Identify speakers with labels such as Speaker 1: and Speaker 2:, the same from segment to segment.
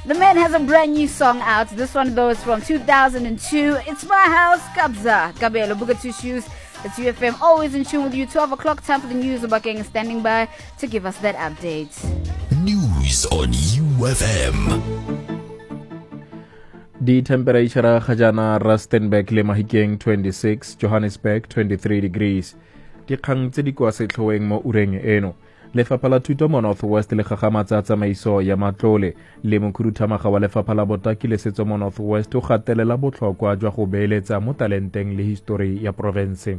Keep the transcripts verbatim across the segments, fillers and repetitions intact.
Speaker 1: The man has a brand new song out. This one, though, is from two thousand two. It's My House, Kabza. Kabelo, Bugatu Shoes. It's U F M, always in tune with you. twelve o'clock, time for the news. Obakeng is standing by to give us that update.
Speaker 2: News on U F M.
Speaker 3: The temperature Khajana Rustenburg le Mahikeng twenty-six, Johannesburg twenty-three degrees. Di kgang tse di kwa setlhoeng mo ureng eno. Lefapha la Thuto mo Northwest le gagamatsa tsamaiso ya matlole le mokhuduthamaga wa Lefapha la Botaki le Setso mo Northwest o gatelela botlhokwa jwa go beeletsa mo talenteng le history ya province.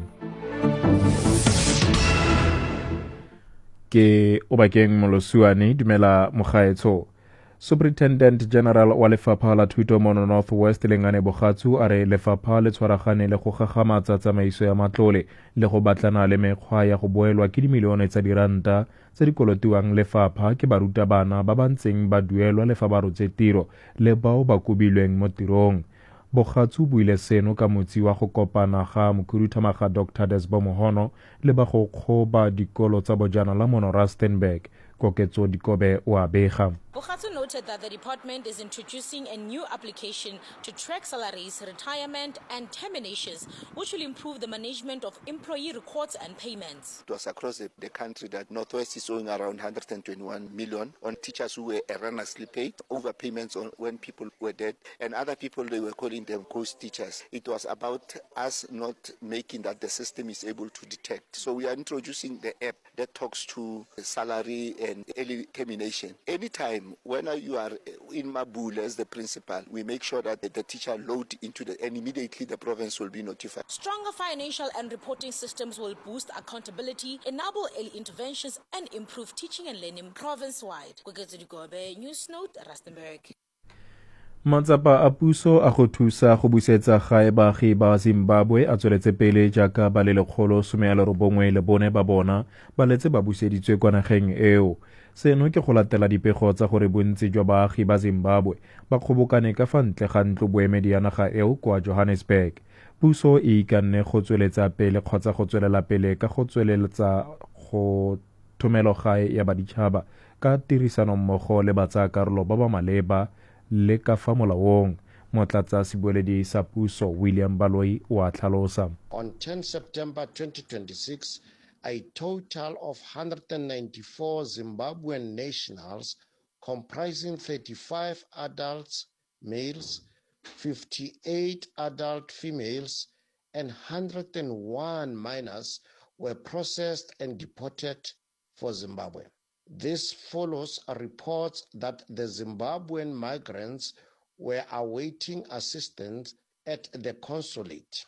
Speaker 3: Ke Obakeng Molosuane dumela mogaetso. Superintendent General wa Lefapha la Thuto mo Northwest Lengane Bogatsu a re lefapha le tshwaragane le go gagamatsa tsamaiso ya matlole le go batlana le mekgwa ya go boelwa ke dimilione tsa diranta tse di kolotiwang lefapha ke barutabana ba ba ntseng ba duelwa le fa ba rotse tiro le bao ba kubilweng mo tirong. Bogatsu buile seno ka motsi wa go kopana ga mokhuduthamaga Doctor Desbo Mohono le ba go kgoba dikolo tsa bojanala mo Rustenburg. Koketso Dikobe o a bega.
Speaker 4: Bogatsu noted that the department is introducing a new application to track salaries, retirement and terminations, which will improve the management of employee records and payments.
Speaker 5: It was across the, the country that Northwest is owing around one hundred twenty-one million on teachers who were erroneously paid, overpayments on when people were dead, and other people, they were calling them ghost teachers. It was about us not making that the system is able to detect. So we are introducing the app that talks to the salary and early termination. Anytime when you are in Mabule as the principal, we make sure that the teacher load into the, and immediately the province will be notified.
Speaker 4: Stronger financial and reporting systems will boost accountability, enable early interventions, and improve teaching and learning province-wide. News Note, Rustenburg.
Speaker 3: Matsapa a puso a go thusa go busetsa gae baagi ba Zimbabwe a tsweletse pele jaaka ba le lekgolo some a lerobongwe le bone ba bona ba letse ba buseditswe kwa nageng eo. Seno ke go latela dipego tsa gore bontsi jwa baagi ba Zimbabwe ba kgobokane ka fa ntle ga ntlo boemedi ya naga eo kwa Johannesburg. Puso e ikanne go tsweletsa pele kgotsa go tswelela pele ka go tsweleletsa go thomelo gae ya baditšhaba ka tirisano mmogo le batsayakarolo ba ba maleba le ka fa molaong. Motlatsa sebueledi sa puso William Baloyi o a tlhalosa.
Speaker 6: On tenth September twenty twenty-six, a total of one hundred ninety-four Zimbabwean nationals comprising thirty-five adults males, fifty-eight adult females, and one hundred one minors were processed and deported for Zimbabwe. This follows reports that the Zimbabwean migrants were awaiting assistance at the consulate.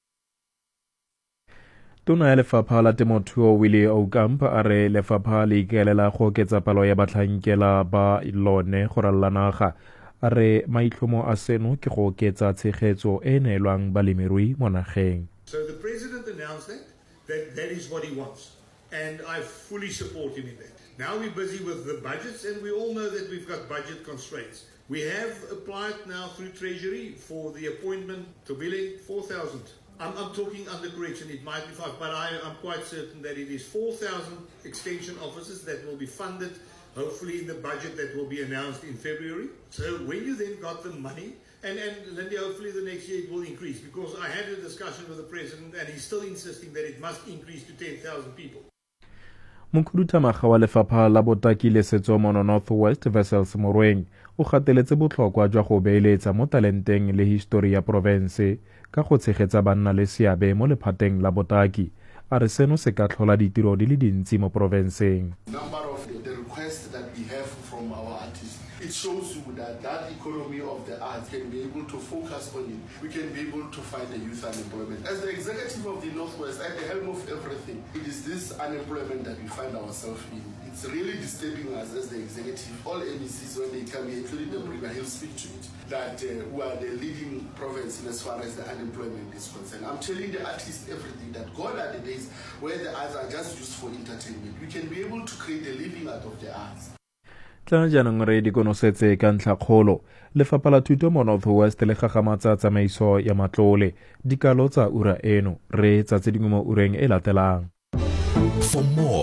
Speaker 3: Tona ya Lefapha la Temothuo Willie Oukamp a re lefapha le ikaelela go oketsa palo ya batlhankela ba lone go ralala naga. A re maitlhomo a seno ke go oketsa tshegetso e neelwang balemirui mo nageng.
Speaker 7: So the president announced that, that that is what he wants, and I fully support him in that. Now we're busy with the budgets, and we all know that we've got budget constraints. We have applied now through Treasury for the appointment to billing four thousand. I'm, I'm talking under correction, it might be five, but I, I'm quite certain that it is four thousand extension officers that will be funded, hopefully in the budget that will be announced in February. So when you then got the money, and, and Lindy, hopefully the next year it will increase, because I had a discussion with the president and he's still insisting that it must increase to ten thousand people.
Speaker 3: Mokhuduthamaga wa Lefapha la Botaki le Setso mo Northwest Wessels Morweng o gateletse botlhokwa jwa go beeletsa mo talenteng le history ya province ka go tshegetsa banna le seabe mo lephateng la botaki. A re seno se ka tlhola ditiro di le dintsi mo provinceng.
Speaker 8: Number of the requests that we have from our artists, it shows you that that economy of the arts can be able to focus on it. We can be able to fight the youth unemployment. As the executive of the Northwest, at the helm of everything, it is this unemployment that we find ourselves in. It's really disturbing us as the executive. All M E Cs, when they come here, including the Premier, he'll speak to it, that uh, we are the leading province as far as the unemployment is concerned. I'm telling the artists everything, that gone are the days where the arts are just used for entertainment. We can be able to create a living out of the arts.
Speaker 3: Tla jaanong re di konosetse ka ntlhakgolo. Lefapha la Thuto mo Northwest le gagamatsa tsamaiso ya matlole. Dikalo tsa ura eno re tsa tse dingwe mo ureng e latelang.
Speaker 2: For more